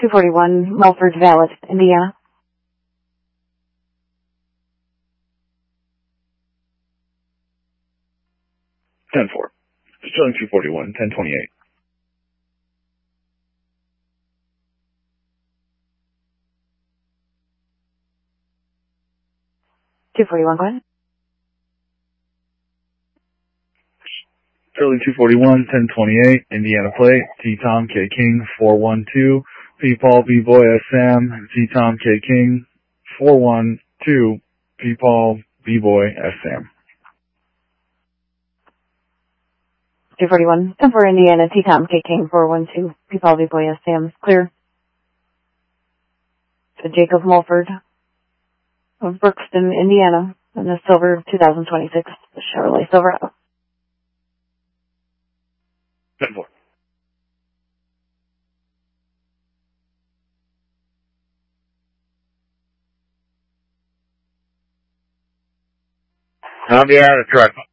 241 Mulford Valid, Indiana. 10-4. Sterling 241, 1028. Go ahead. Sterling 241, 1028, Indiana plate, T-Tom K King 412, P-Paul B-Boy S-Sam, T-Tom K King 412, P-Paul B-Boy S-Sam. 241, 10-4 Indiana, T-Tom K King 412, P-Paul B-Boy S-Sam, clear. To Jacob Mulford of Brookston, Indiana, and the silver 2026 Chevrolet Silverado. 10-4. Javier, correct.